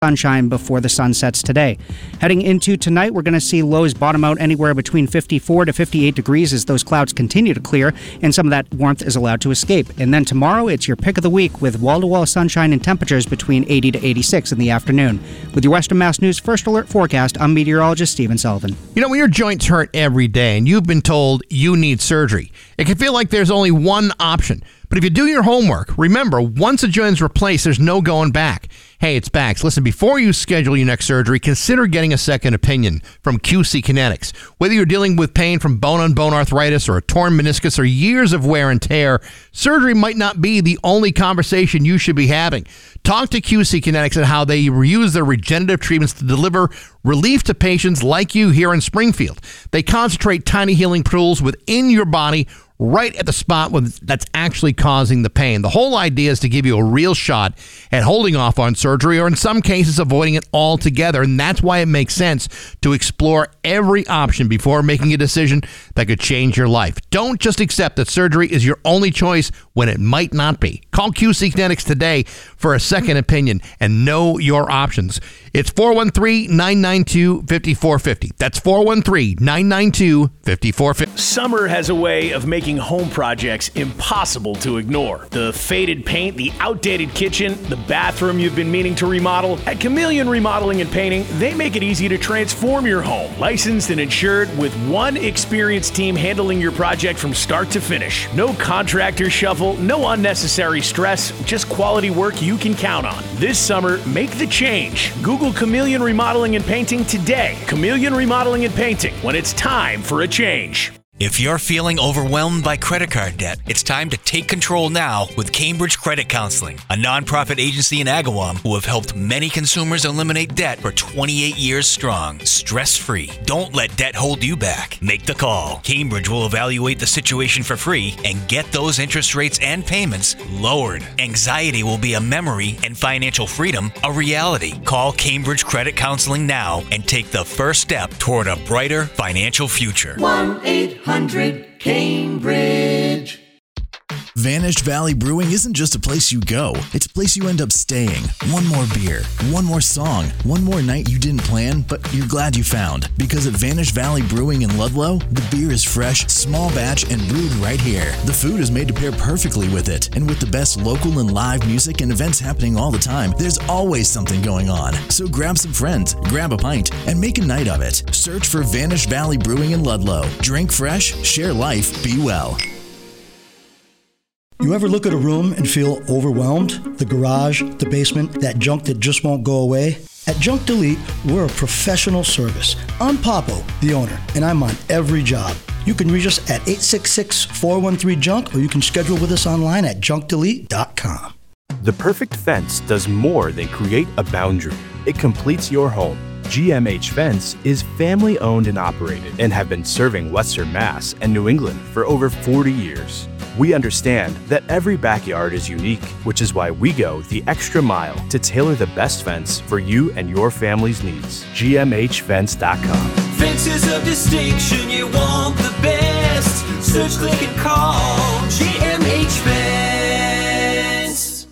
sunshine before the sun sets today. Heading into tonight, we're going to see lows bottom out anywhere between 54 to 58 degrees as those clouds continue to clear and some of that warmth is allowed to escape. And then tomorrow, it's your pick of the week with wall-to-wall sunshine and temperatures between 80 to 86 in the afternoon. With your Western Mass News First Alert forecast, I'm meteorologist Stephen Sullivan. You know, when your joints hurt every day and you've been told you need surgery, it can feel like there's only one option. But if you do your homework, remember, once a joint is replaced, there's no going back. Hey, it's Bax. Listen, before you schedule your next surgery, consider getting a second opinion from QC Kinetics. Whether you're dealing with pain from bone-on-bone arthritis or a torn meniscus or years of wear and tear, surgery might not be the only conversation you should be having. Talk to QC Kinetics and how they use their regenerative treatments to deliver relief to patients like you here in Springfield. They concentrate tiny healing tools within your body right at the spot that's actually causing the pain. The whole idea is to give you a real shot at holding off on surgery or in some cases avoiding it altogether. And that's why it makes sense to explore every option before making a decision that could change your life. Don't just accept that surgery is your only choice when it might not be. Call QC Kinetics today for a second opinion and know your options. It's 413-992-5450. That's 413-992-5450. Summer has a way of making home projects impossible to ignore. The faded paint, the outdated kitchen, the bathroom you've been meaning to remodel. At Chameleon Remodeling and Painting, they make it easy to transform your home. Licensed and insured with one experienced team handling your project from start to finish. No contractor shuffle, no unnecessary stress, just quality work you can count on. This summer, make the change. Google Chameleon Remodeling and Painting today. Chameleon Remodeling and Painting, when it's time for a change. If you're feeling overwhelmed by credit card debt, it's time to take control now with Cambridge Credit Counseling, a nonprofit agency in Agawam who have helped many consumers eliminate debt for 28 years strong, stress-free. Don't let debt hold you back. Make the call. Cambridge will evaluate the situation for free and get those interest rates and payments lowered. Anxiety will be a memory and financial freedom a reality. Call Cambridge Credit Counseling now and take the first step toward a brighter financial future. 1-800-CAMBRIDGE. Vanished Valley Brewing isn't just a place you go, it's a place you end up staying. One more beer, one more song, one more night you didn't plan, but you're glad you found. Because at Vanished Valley Brewing in Ludlow, the beer is fresh, small batch, and brewed right here. The food is made to pair perfectly with it, and with the best local and live music and events happening all the time, there's always something going on. So grab some friends, grab a pint, and make a night of it. Search for Vanished Valley Brewing in Ludlow. Drink fresh, share life, be well. You ever look at a room and feel overwhelmed? The garage, the basement, that junk that just won't go away? At Junk Delete, we're a professional service. I'm Papo, the owner, and I'm on every job. You can reach us at 866-413-JUNK, or you can schedule with us online at junkdelete.com. The perfect fence does more than create a boundary. It completes your home. GMH Fence is family owned and operated and have been serving Western Mass and New England for over 40 years. We understand that every backyard is unique, which is why we go the extra mile to tailor the best fence for you and your family's needs. GMHFence.com. Fences of distinction, you want the best. Search, click, and call GMH Fence.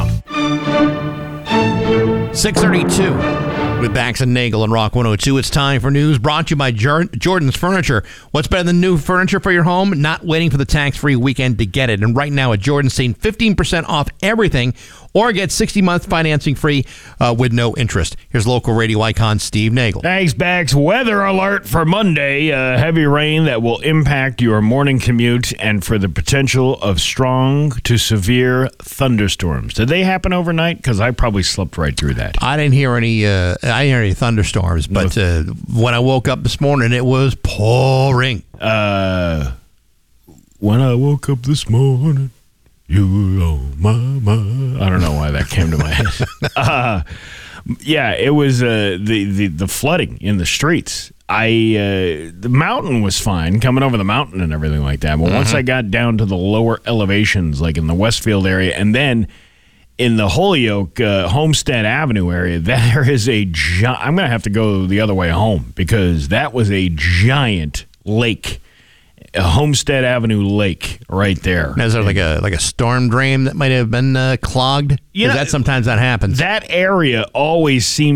6:32 with Bax and Nagel and Rock 102. It's time for news brought to you by Jordan's Furniture. What's better than new furniture for your home? Not waiting for the tax-free weekend to get it. And right now at Jordan's, seeing 15% off everything, or get 60-month financing free with no interest. Here's local radio icon Steve Nagel. Thanks, Bax. Weather alert for Monday. Heavy rain that will impact your morning commute and for the potential of strong to severe thunderstorms. Did they happen overnight? Because I probably slept right through that. I didn't hear any thunderstorms, but when I woke up this morning, it was pouring. When I woke up this morning, you were on my mind. I don't know why that came to my head. Yeah, it was the flooding in the streets. The mountain was fine, coming over the mountain and everything like that. But once I got down to the lower elevations, like in the Westfield area, and then in the Holyoke, Homestead Avenue area, there is I'm going to have to go the other way home because that was a giant lake Homestead Avenue Lake right there. Is there like a storm drain that might have been clogged? Because sometimes that happens. That area always seems